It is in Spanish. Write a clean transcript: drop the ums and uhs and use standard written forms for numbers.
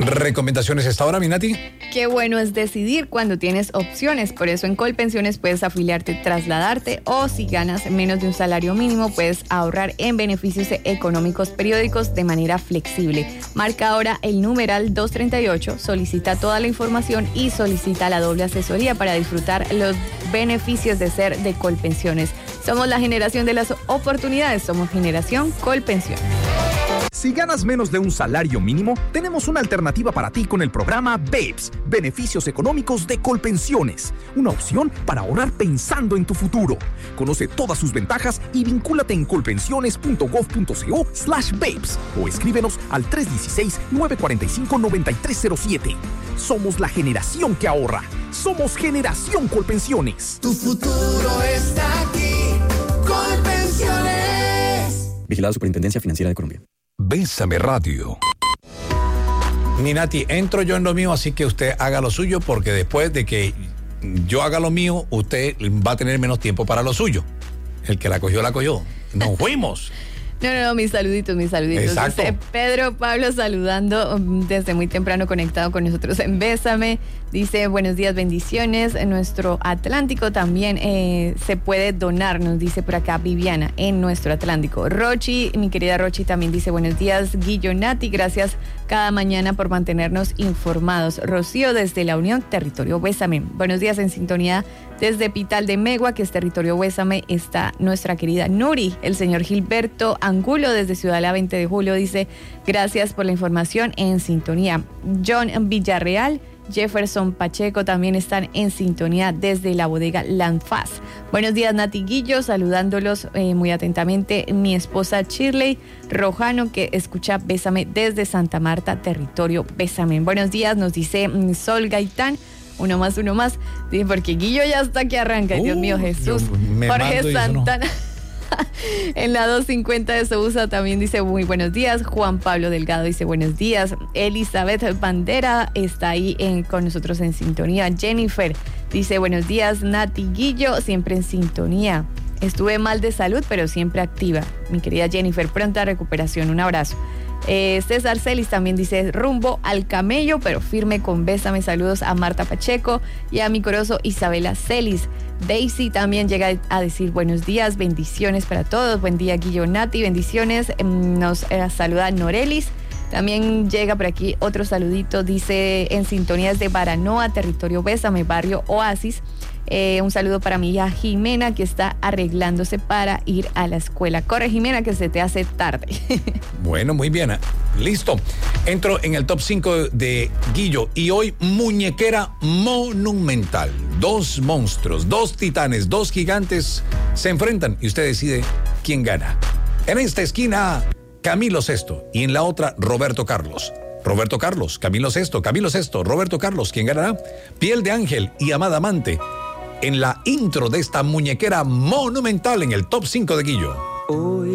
recomendaciones esta hora, Minati. Qué bueno es decidir cuando tienes opciones. Por eso en Colpensiones puedes afiliarte, trasladarte, o si ganas menos de un salario mínimo puedes ahorrar en beneficios económicos periódicos de manera flexible. Marca ahora el numeral 238, solicita toda la información y solicita la doble asesoría para disfrutar los beneficios de ser de Colpensiones. Somos la generación de las oportunidades, somos generación Colpensiones. Si ganas menos de un salario mínimo, tenemos una alternativa para ti con el programa BEPS, Beneficios Económicos de Colpensiones. Una opción para ahorrar pensando en tu futuro. Conoce todas sus ventajas y vincúlate en colpensiones.gov.co/BEPS o escríbenos al 316-945-9307. Somos la generación que ahorra. Somos Generación Colpensiones. Tu futuro está aquí. Colpensiones. Vigilada Superintendencia Financiera de Colombia. Bésame Radio. Minati, entro yo en lo mío, así que usted haga lo suyo, porque después de que yo haga lo mío, usted va a tener menos tiempo para lo suyo. El que la cogió, la cogió. Nos fuimos. No, mis saluditos. Exacto. Dice Pedro Pablo saludando desde muy temprano, conectado con nosotros en Bésame. Dice, buenos días, bendiciones. En nuestro Atlántico también se puede donar, nos dice por acá Viviana, en nuestro Atlántico. Rochi, mi querida Rochi, también dice, buenos días, Guillo, Nati, gracias cada mañana por mantenernos informados. Rocío, desde la Unión, territorio Bésame. Buenos días, en sintonía desde Pital de Megua, que es territorio Bésame, está nuestra querida Nuri. El señor Gilberto Angulo, desde Ciudad La 20 de Julio, dice, gracias por la información, en sintonía. John Villarreal, Jefferson Pacheco también están en sintonía desde la bodega Landfaz. Buenos días, Nati, Guillo, saludándolos muy atentamente mi esposa Shirley Rojano, que escucha Bésame desde Santa Marta, territorio Bésame. Buenos días, nos dice Sol Gaitán. Uno más, porque Guillo ya está que arranca. Dios mío, Jesús. Jorge Santana. En la 250 de Sousa también dice muy buenos días. Juan Pablo Delgado dice buenos días. Elizabeth Bandera está ahí con nosotros en sintonía. Jennifer dice buenos días, Nati, Guillo, siempre en sintonía. Estuve mal de salud, pero siempre activa. Mi querida Jennifer, pronta recuperación. Un abrazo. César Celis también dice rumbo al camello, pero firme con Bésame. Saludos a Marta Pacheco y a mi corozo Isabela Celis. Daisy también llega a decir buenos días, bendiciones para todos. Buen día, Guillo, Nati, bendiciones. Nos saluda Norelis. También llega por aquí otro saludito, dice en sintonías de Baranoa, territorio Bésame, barrio Oasis. Un saludo para mi hija Jimena, que está arreglándose para ir a la escuela. Corre, Jimena, que se te hace tarde. Bueno, muy bien. Listo. Entro en el top 5 de Guillo. Y hoy, muñequera monumental. 2 monstruos, 2 titanes, 2 gigantes se enfrentan y usted decide quién gana. En esta esquina, Camilo Sesto. Y en la otra, Roberto Carlos. Roberto Carlos, Camilo Sesto, Roberto Carlos. ¿Quién ganará? Piel de Ángel y Amada Amante. En la intro de esta muñequera monumental en el top 5 de Guillo.